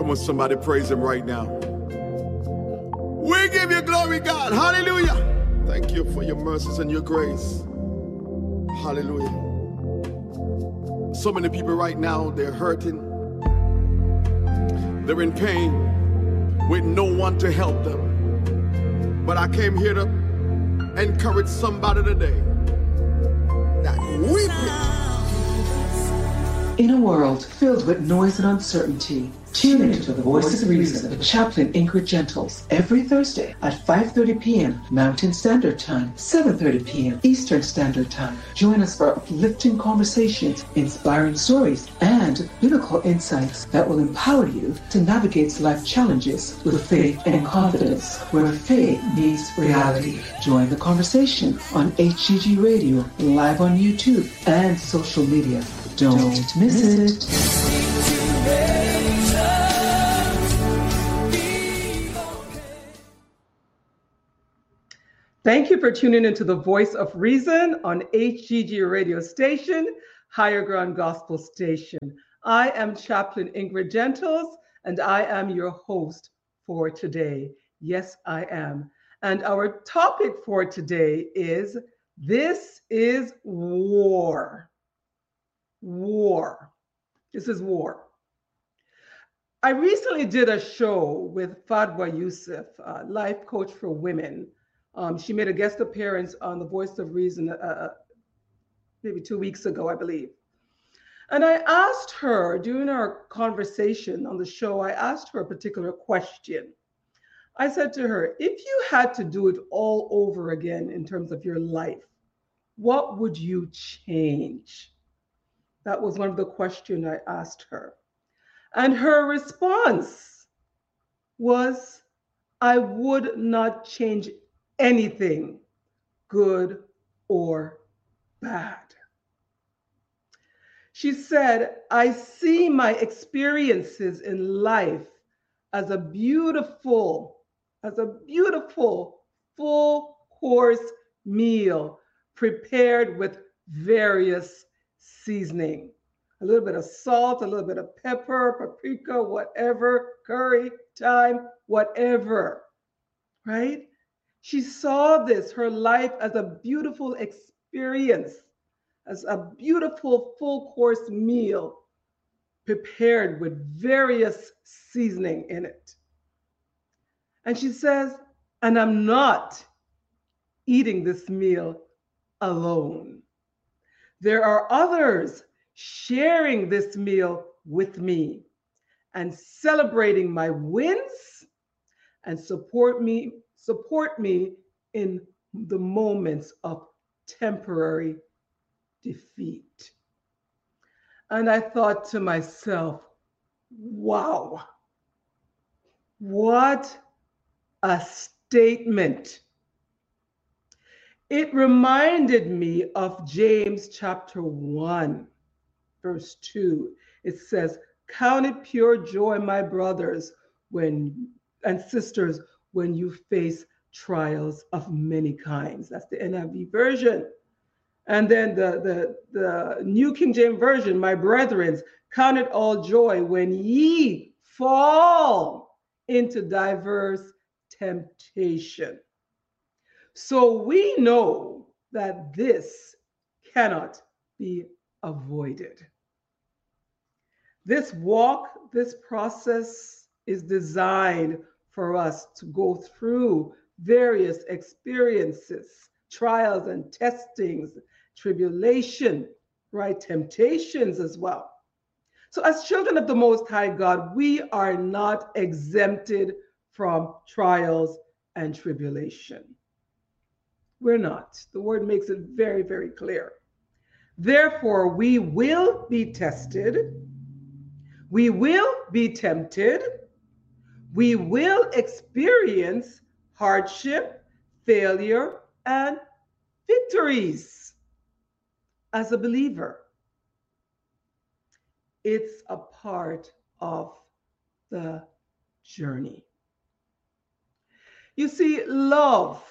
Come on, somebody praise him right now. We give you glory, God. Hallelujah. Thank you for your mercies and your grace. Hallelujah. So many people right now, they're hurting. They're in pain with no one to help them. But I came here to encourage somebody today that weeping. In a world filled with noise and uncertainty, tune into the Voice of Reason with Chaplain Ingrid Gentles every Thursday at 5:30 p.m. Mountain Standard Time, 7:30 p.m. Eastern Standard Time. Join us for uplifting conversations, inspiring stories, and biblical insights that will empower you to navigate life challenges with faith and confidence, where faith meets reality. Join the conversation on HGG Radio, live on YouTube, and social media. Don't miss it. Thank you for tuning into the Voice of Reason on HGG Radio Station, Higher Ground Gospel Station. I am Chaplain Ingrid Gentles, and I am your host for today. Yes, I am. And our topic for today is, this is war. War. This is war. I recently did a show with Fadwa Youssef, life coach for women. She made a guest appearance on the Voice of Reason maybe 2 weeks ago, I believe. And I asked her during our conversation on the show, I asked her a particular question. I said to her, if you had to do it all over again in terms of your life, what would you change? That was one of the questions I asked her. And her response was, I would not change anything, good or bad. She said, I see my experiences in life as a beautiful full course meal prepared with various seasoning. A little bit of salt, a little bit of pepper, paprika, whatever, curry, thyme, whatever, right? She saw this, her life, as a beautiful experience, as a beautiful full course meal prepared with various seasoning in it. And she says, and I'm not eating this meal alone. There are others sharing this meal with me and celebrating my wins and support me in the moments of temporary defeat. And I thought to myself, wow, what a statement. It reminded me of James chapter 1, verse 2. It says, count it pure joy, my brothers and sisters, when you face trials of many kinds. That's the NIV version. And then the New King James Version, my brethren, count it all joy when ye fall into diverse temptation. So we know that this cannot be avoided. This walk, this process is designed for us to go through various experiences, trials and testings, tribulation, right? Temptations as well. So as children of the Most High God, we are not exempted from trials and tribulation. We're not. The word makes it very, very clear. Therefore, we will be tested. We will be tempted. We will experience hardship, failure, and victories as a believer. It's a part of the journey. You see, love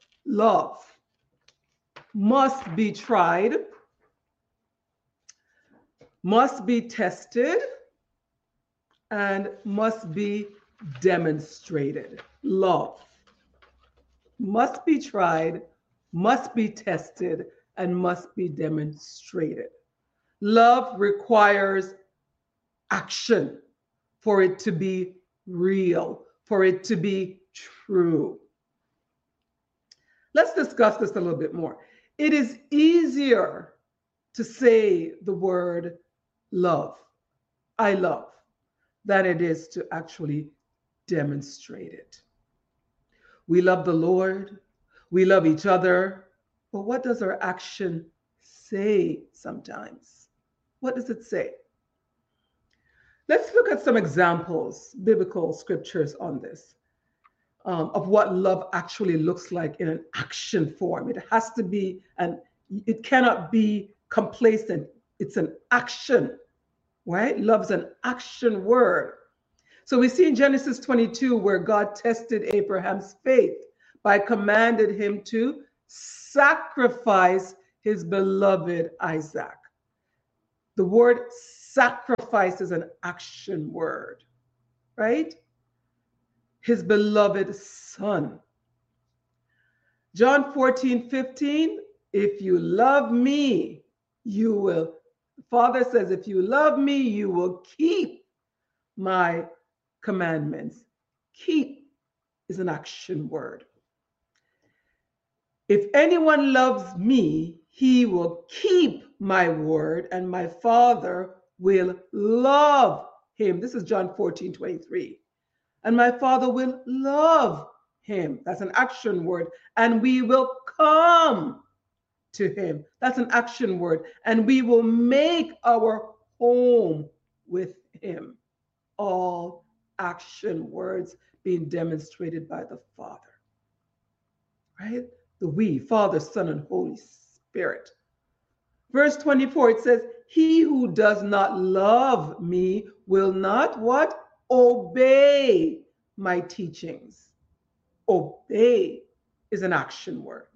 must be tried, must be tested, and must be demonstrated. Love must be tried, must be tested, and must be demonstrated. Love requires action for it to be real, for it to be true. Let's discuss this a little bit more. It is easier to say the word love, I love, than it is to actually demonstrate it. We love the Lord, we love each other, but what does our action say sometimes? What does it say? Let's look at some examples, biblical scriptures on this, of what love actually looks like in an action form. It has to be, and it cannot be complacent. It's an action, right? Love's an action word. So we see in Genesis 22 where God tested Abraham's faith by commanding him to sacrifice his beloved Isaac. The word sacrifice is an action word, right? His beloved son. John 14:15, if you love me, you will. The Father says, if you love me, you will keep my commandments. Keep is an action word. If anyone loves me, he will keep my word, and my Father will love him. This is John 14:23. And my Father will love him. That's an action word. And we will come to him. That's an action word. And we will make our home with him. All action words being demonstrated by the Father. Right? The we, Father, Son, and Holy Spirit. Verse 24, it says, he who does not love me will not what? Obey my teachings. Obey is an action word.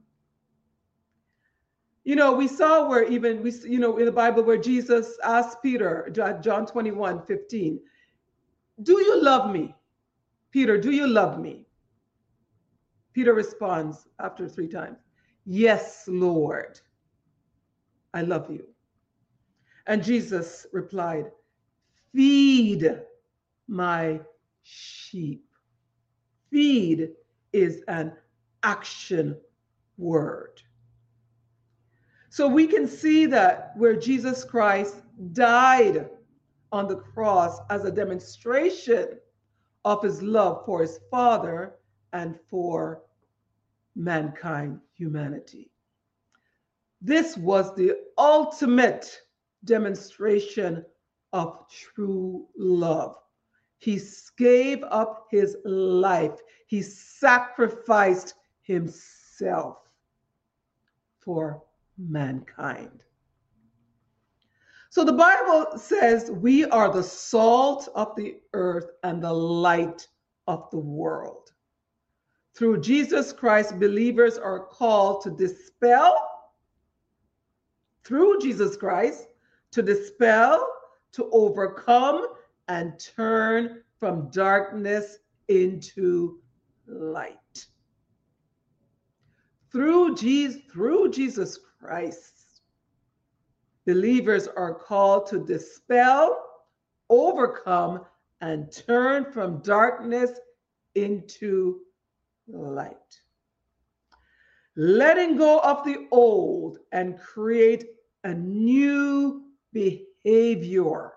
You know, we saw where even, in the Bible where Jesus asked Peter, John 21:15, do you love me? Peter, do you love me? Peter responds after 3 times, yes, Lord, I love you. And Jesus replied, feed my sheep. Feed is an action word. So we can see that where Jesus Christ died on the cross as a demonstration of his love for his Father and for mankind, humanity. This was the ultimate demonstration of true love. He gave up his life. He sacrificed himself for mankind. So the Bible says we are the salt of the earth and the light of the world. Through Jesus Christ, believers are called to dispel, through Jesus Christ, to dispel, to overcome, and turn from darkness into light. Through Jesus Christ, believers are called to dispel, overcome, and turn from darkness into light. Letting go of the old and create a new behavior.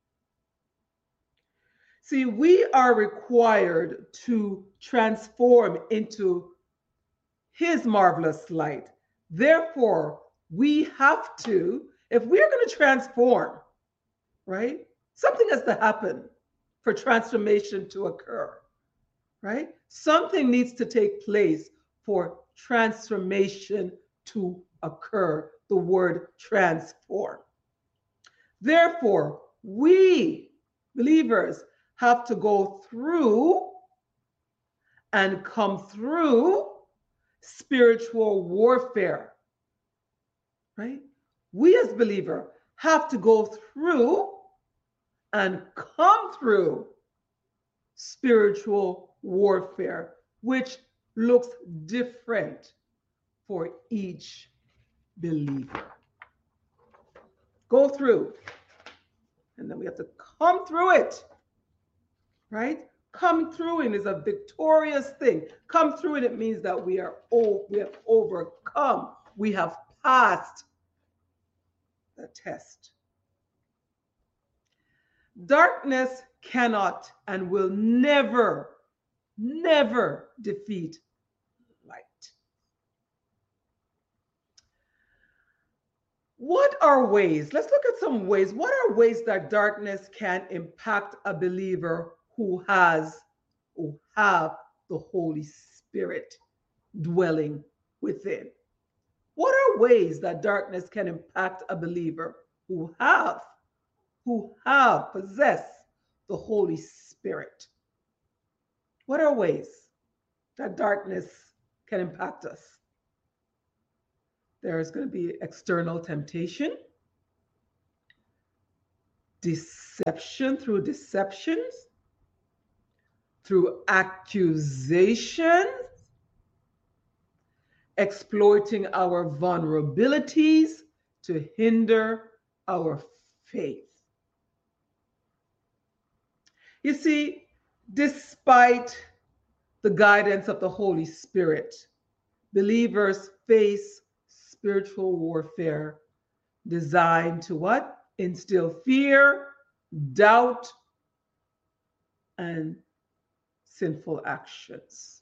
See, we are required to transform into his marvelous light. Therefore, we have to, if we're going to transform, right? Something has to happen for transformation to occur, right? Something needs to take place for transformation to occur. The word transform. Therefore, we believers have to go through and come through spiritual warfare, right? We as believers have to go through and come through spiritual warfare, which looks different for each believer. Go through, and then we have to come through it, right? Come through it is a victorious thing. Come through it means that we have overcome. We have passed the test. Darkness cannot and will never defeat light. What are ways? Let's look at some ways. What are ways that darkness can impact a believer who have the Holy Spirit dwelling within? What are ways that darkness can impact a believer who possess the Holy Spirit? What are ways that darkness can impact us? There is going to be external temptation, deceptions, through accusations, exploiting our vulnerabilities to hinder our faith. You see, despite the guidance of the Holy Spirit, believers face spiritual warfare designed to what? Instill fear, doubt, and sinful actions.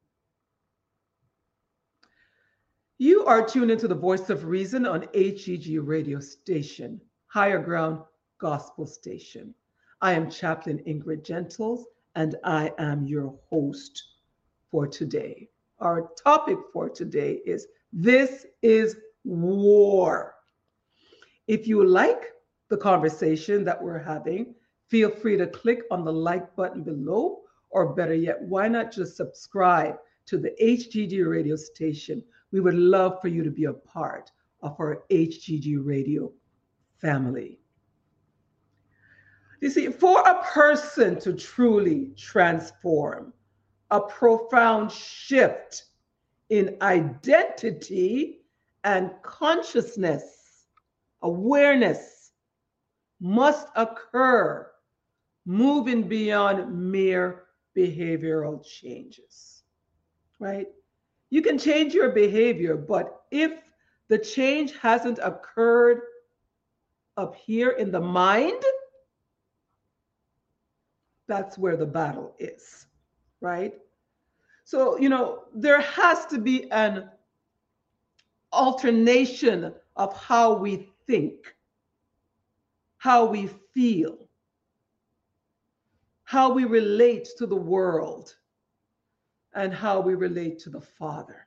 You are tuned into the Voice of Reason on HGG radio station, Higher Ground Gospel Station. I am Chaplain Ingrid Gentles, and I am your host for today. Our topic for today is This is War. If you like the conversation that we're having, feel free to click on the like button below, or better yet, why not just subscribe to the HGG radio station? We would love for you to be a part of our HGG radio family. You see, for a person to truly transform, a profound shift in identity and consciousness, awareness must occur, moving beyond mere behavioral changes, right? You can change your behavior, but if the change hasn't occurred up here in the mind, that's where the battle is, right? So, there has to be an alternation of how we think, how we feel, how we relate to the world, and how we relate to the Father.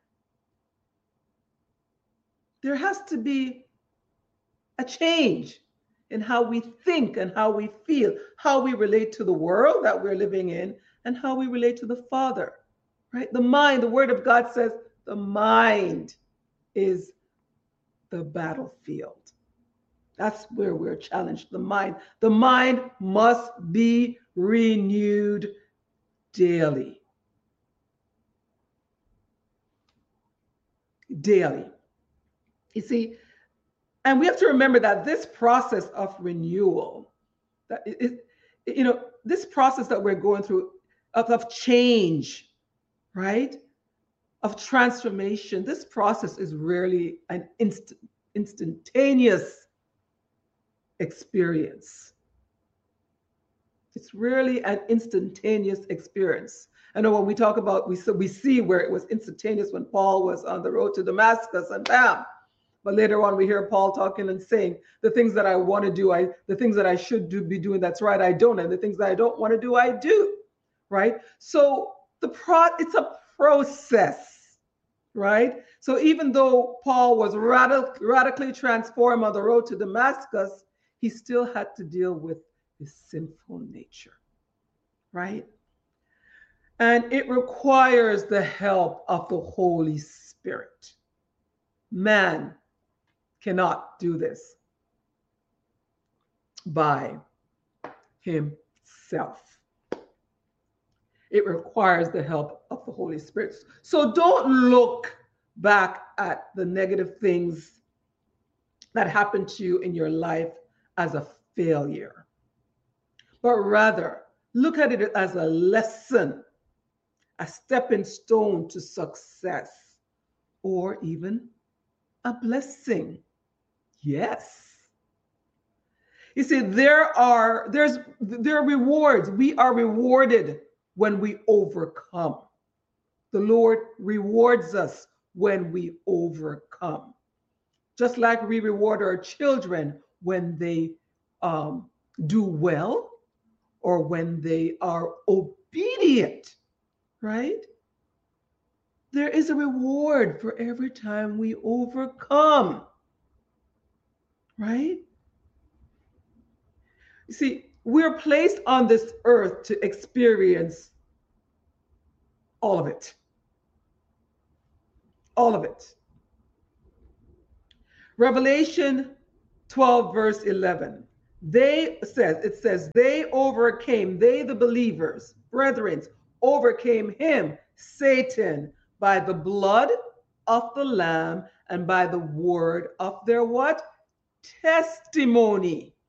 There has to be a change in how we think and how we feel, how we relate to the world that we're living in, and how we relate to the Father, right? The mind, the Word of God says the mind is the battlefield. That's where we're challenged, the mind. The mind must be renewed daily. Daily. You see, and we have to remember that this process of renewal, this process that we're going through of change, right? Of transformation, this process is rarely an instantaneous experience. It's rarely an instantaneous experience. I know when we talk about, we see where it was instantaneous when Paul was on the road to Damascus and bam. But later on, we hear Paul talking and saying, the things that I want to do, the things that I should be doing, that's right, I don't. And the things that I don't want to do, I do, right? So it's a process, right? So even though Paul was radically transformed on the road to Damascus, he still had to deal with his sinful nature, right? And it requires the help of the Holy Spirit. Man cannot do this by himself. It requires the help of the Holy Spirit. So don't look back at the negative things that happened to you in your life as a failure, but rather look at it as a lesson, a stepping stone to success, or even a blessing. Yes. You see, there are rewards. We are rewarded when we overcome. The Lord rewards us when we overcome. Just like we reward our children when they do well or when they are obedient, right? There is a reward for every time we overcome, right? You see, we're placed on this earth to experience all of it. All of it. Revelation 12, verse 11. It says, they overcame, they the believers, brethren, overcame him, Satan, by the blood of the Lamb and by the word of their what? Testimony.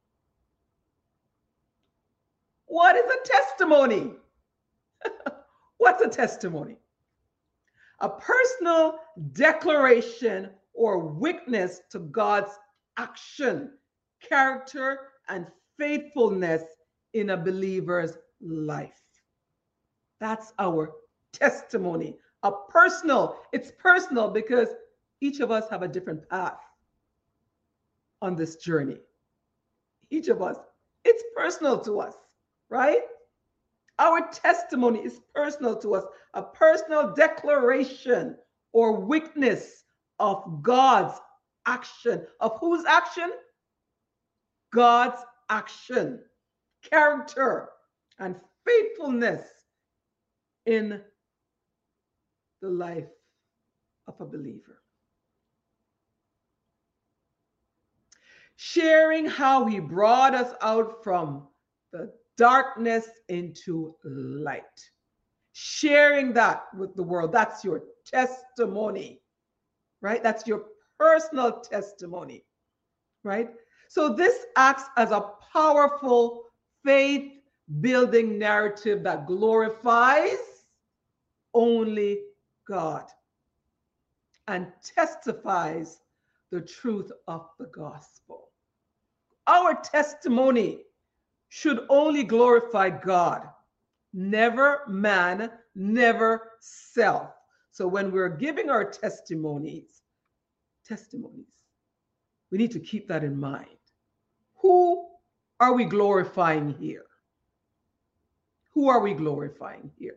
What is a testimony? What's a testimony? A personal declaration or witness to God's action, character, and faithfulness in a believer's life. That's our testimony. It's personal because each of us have a different path on this journey. Each of us, it's personal to us, right? Our testimony is personal to us, a personal declaration or witness of God's action. Of whose action? God's action, character, and faithfulness in the life of a believer. Sharing how he brought us out from the darkness into light. Sharing that with the world. That's your testimony, right? That's your personal testimony, right? So this acts as a powerful faith-building narrative that glorifies only God and testifies the truth of the gospel. Our testimony should only glorify God, never man, never self. So when we're giving our testimonies, we need to keep that in mind. Who are we glorifying here? Who are we glorifying here?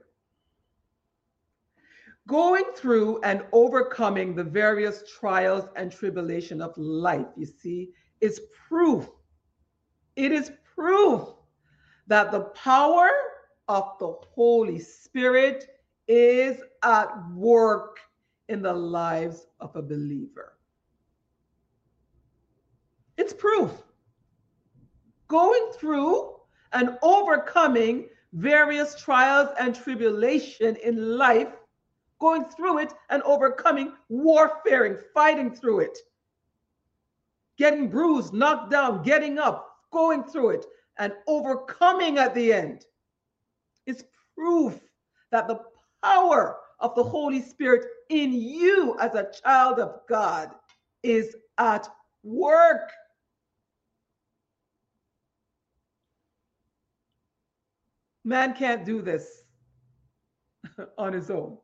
Going through and overcoming the various trials and tribulation of life, you see, is proof. It is proof that the power of the Holy Spirit is at work in the lives of a believer. It's proof. Going through and overcoming various trials and tribulation in life, going through it and overcoming, warfaring, fighting through it, getting bruised, knocked down, getting up, going through it, and overcoming at the end. It's proof that the power of the Holy Spirit in you as a child of God is at work. Man can't do this on his own.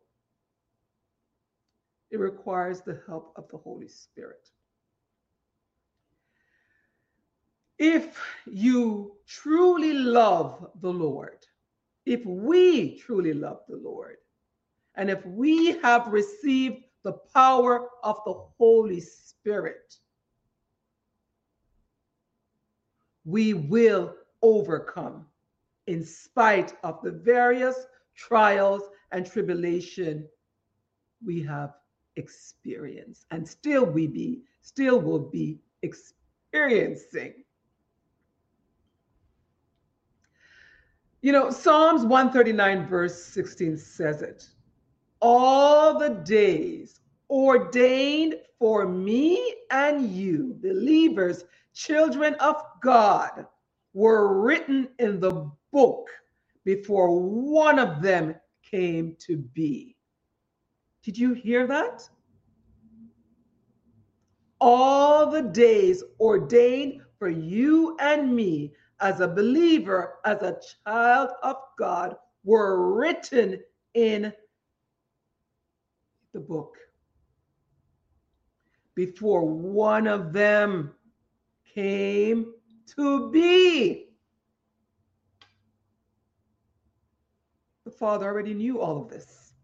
It requires the help of the Holy Spirit. If you truly love the Lord, if we truly love the Lord, and if we have received the power of the Holy Spirit, we will overcome in spite of the various trials and tribulation we have experienced and still will be experiencing. You know, Psalms 139, verse 16 says it. All the days ordained for me and you, believers, children of God, were written in the book before one of them came to be. Did you hear that? All the days ordained for you and me as a believer, as a child of God, were written in the book before one of them came to be. The Father already knew all of this.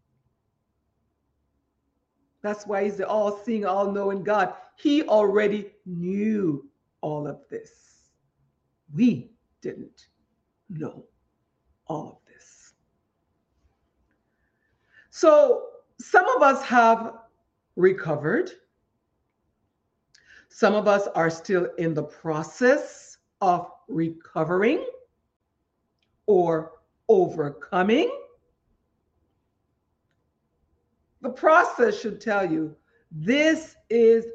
That's why he's the all-seeing, all-knowing God. He already knew all of this. We didn't know all of this. So some of us have recovered. Some of us are still in the process of recovering or overcoming. The process should tell you this is